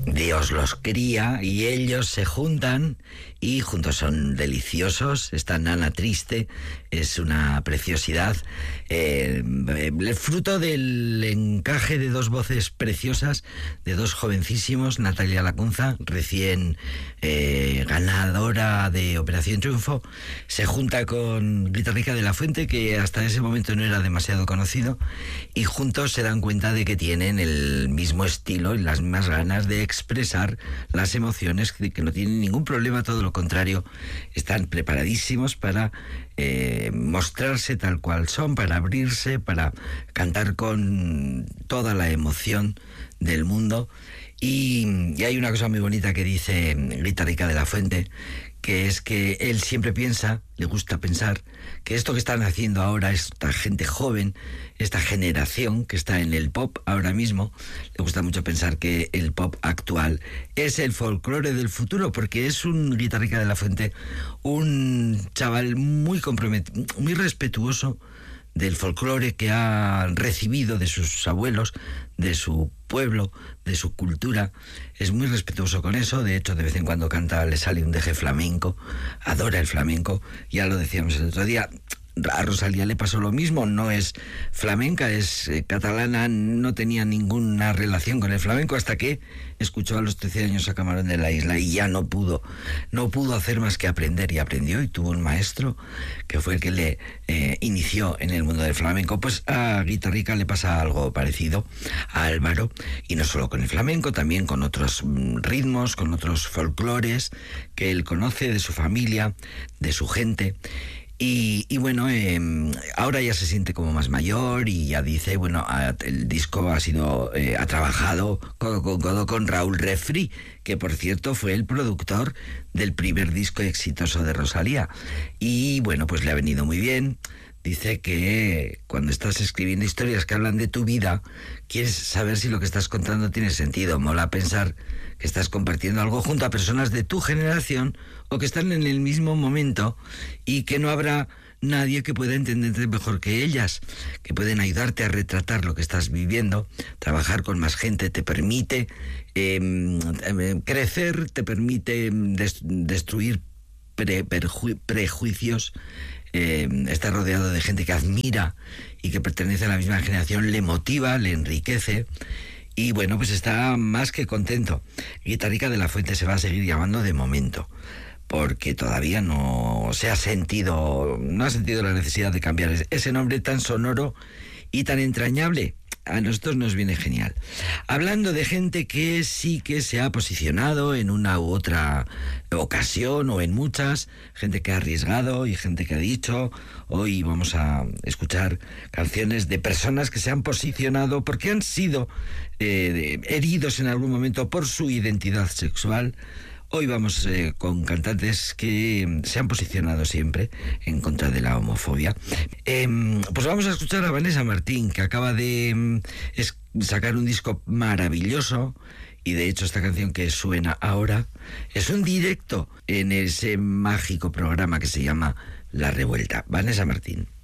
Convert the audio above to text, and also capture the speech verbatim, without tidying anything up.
Dios los cría y ellos se juntan y juntos son deliciosos. Esta Nana Triste es una preciosidad, eh, el fruto del encaje de dos voces preciosas, de dos jovencísimos. Natalia Lacunza, recién eh, ganadora de Operación Triunfo, se junta con Rita Rica de la Fuente, que hasta ese momento no era demasiado conocido, y juntos se dan cuenta de que tienen el mismo estilo y las mismas ganas de expresar las emociones, que, que no tienen ningún problema, todo lo contrario, están preparadísimos para eh, mostrarse tal cual son, para abrirse, para cantar con toda la emoción del mundo. Y, y hay una cosa muy bonita que dice Rita Rica de la Fuente, que es que él siempre piensa, le gusta pensar, que esto que están haciendo ahora esta gente joven, esta generación que está en el pop ahora mismo, le gusta mucho pensar que el pop actual es el folclore del futuro, porque es un Rita Rica de la Fuente, un chaval muy comprometido, muy respetuoso del folclore que ha recibido de sus abuelos, de su pueblo, de su cultura. Es muy respetuoso con eso. De hecho, de vez en cuando canta, le sale un deje flamenco, adora el flamenco. Ya lo decíamos el otro día, a Rosalía le pasó lo mismo, no es flamenca, es eh, catalana, no tenía ninguna relación con el flamenco hasta que escuchó a los trece años a Camarón de la Isla y ya no pudo, no pudo hacer más que aprender, y aprendió y tuvo un maestro que fue el que le eh, inició en el mundo del flamenco. Pues a Rita Rica le pasa algo parecido, a Álvaro, y no solo con el flamenco, también con otros mm, ritmos, con otros folclores que él conoce de su familia, de su gente. Y, y bueno, eh, ahora ya se siente como más mayor y ya dice, bueno, a, el disco ha sido, eh, ha trabajado codo con codo con Raúl Refri, que por cierto fue el productor del primer disco exitoso de Rosalía. Y bueno, pues le ha venido muy bien. Dice que cuando estás escribiendo historias que hablan de tu vida, quieres saber si lo que estás contando tiene sentido. Mola pensar que estás compartiendo algo junto a personas de tu generación o que están en el mismo momento y que no habrá nadie que pueda entenderte mejor que ellas, que pueden ayudarte a retratar lo que estás viviendo. Trabajar con más gente te permite eh, crecer, te permite des- destruir pre- perju- prejuicios. Eh, estar rodeado de gente que admira y que pertenece a la misma generación le motiva, le enriquece. Y bueno, pues está más que contento. Rita Rica de la Fuente se va a seguir llamando de momento, porque todavía no se ha sentido, no ha sentido la necesidad de cambiar ese nombre tan sonoro y tan entrañable. A nosotros nos viene genial. Hablando de gente que sí que se ha posicionado en una u otra ocasión o en muchas, gente que ha arriesgado y gente que ha dicho, hoy vamos a escuchar canciones de personas que se han posicionado porque han sido eh, heridos en algún momento por su identidad sexual. Hoy vamos eh, con cantantes que se han posicionado siempre en contra de la homofobia. Eh, pues vamos a escuchar a Vanessa Martín, que acaba de eh, sacar un disco maravilloso, y de hecho esta canción que suena ahora es un directo en ese mágico programa que se llama La Revuelta. Vanessa Martín.